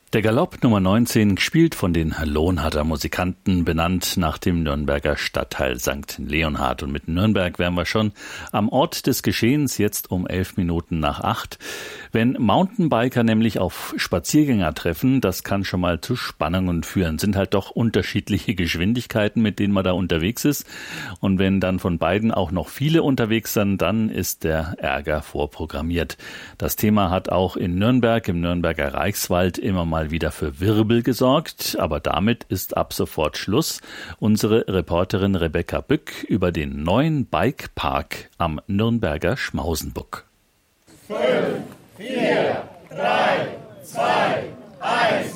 Der Galopp Nummer 19, gespielt von den Lohnharter Musikanten, benannt nach dem Nürnberger Stadtteil St. Leonhard. Und mit Nürnberg wären wir schon am Ort des Geschehens, jetzt um 8:11. Wenn Mountainbiker nämlich auf Spaziergänger treffen, das kann schon mal zu Spannungen führen. Sind halt doch unterschiedliche Geschwindigkeiten, mit denen man da unterwegs ist. Und wenn dann von beiden auch noch viele unterwegs sind, dann ist der Ärger vorprogrammiert. Das Thema hat auch in Nürnberg, im Nürnberger Reichswald, immer mal wieder für Wirbel gesorgt, aber damit ist ab sofort Schluss. Unsere Reporterin Rebecca Bück über den neuen Bikepark am Nürnberger Schmausenbuck. 5, 4, 3, 2, 1.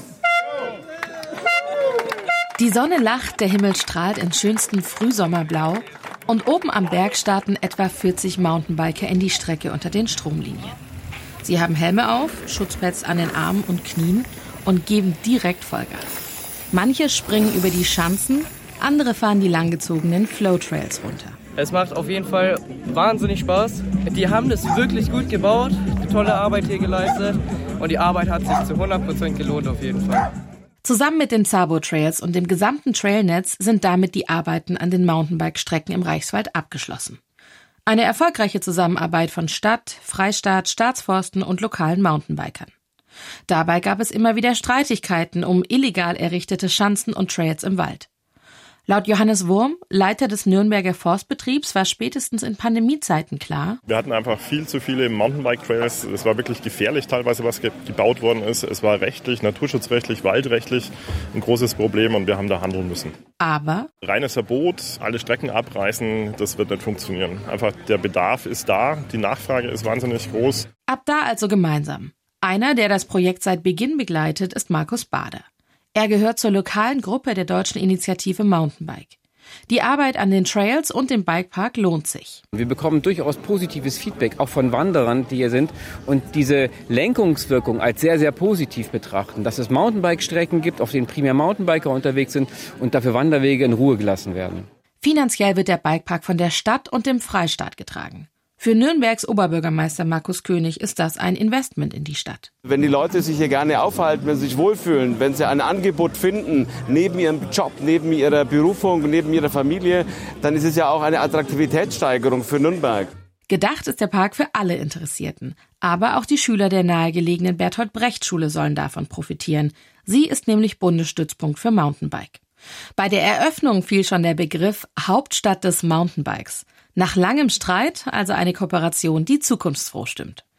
Die Sonne lacht, der Himmel strahlt in schönstem Frühsommerblau und oben am Berg starten etwa 40 Mountainbiker in die Strecke unter den Stromlinien. Sie haben Helme auf, Schutzpads an den Armen und Knien und geben direkt Vollgas. Manche springen über die Schanzen, andere fahren die langgezogenen Flowtrails runter. Es macht auf jeden Fall wahnsinnig Spaß. Die haben das wirklich gut gebaut, tolle Arbeit hier geleistet und die Arbeit hat sich zu 100% gelohnt auf jeden Fall. Zusammen mit den Sabo Trails und dem gesamten Trailnetz sind damit die Arbeiten an den Mountainbike-Strecken im Reichswald abgeschlossen. Eine erfolgreiche Zusammenarbeit von Stadt, Freistaat, Staatsforsten und lokalen Mountainbikern. Dabei gab es immer wieder Streitigkeiten um illegal errichtete Schanzen und Trails im Wald. Laut Johannes Wurm, Leiter des Nürnberger Forstbetriebs, war spätestens in Pandemiezeiten klar: Wir hatten einfach viel zu viele Mountainbike-Trails. Es war wirklich gefährlich teilweise, was gebaut worden ist. Es war rechtlich, naturschutzrechtlich, waldrechtlich ein großes Problem und wir haben da handeln müssen. Aber reines Verbot, alle Strecken abreißen, das wird nicht funktionieren. Einfach der Bedarf ist da, die Nachfrage ist wahnsinnig groß. Ab da also gemeinsam. Einer, der das Projekt seit Beginn begleitet, ist Markus Bader. Er gehört zur lokalen Gruppe der deutschen Initiative Mountainbike. Die Arbeit an den Trails und dem Bikepark lohnt sich. Wir bekommen durchaus positives Feedback, auch von Wanderern, die hier sind, und diese Lenkungswirkung als sehr, sehr positiv betrachten, dass es Mountainbike-Strecken gibt, auf denen primär Mountainbiker unterwegs sind und dafür Wanderwege in Ruhe gelassen werden. Finanziell wird der Bikepark von der Stadt und dem Freistaat getragen. Für Nürnbergs Oberbürgermeister Markus König ist das ein Investment in die Stadt. Wenn die Leute sich hier gerne aufhalten, wenn sie sich wohlfühlen, wenn sie ein Angebot finden, neben ihrem Job, neben ihrer Berufung, neben ihrer Familie, dann ist es ja auch eine Attraktivitätssteigerung für Nürnberg. Gedacht ist der Park für alle Interessierten. Aber auch die Schüler der nahegelegenen Bertolt-Brecht-Schule sollen davon profitieren. Sie ist nämlich Bundesstützpunkt für Mountainbike. Bei der Eröffnung fiel schon der Begriff Hauptstadt des Mountainbikes. Nach langem Streit also eine Kooperation, die zukunftsfroh stimmt.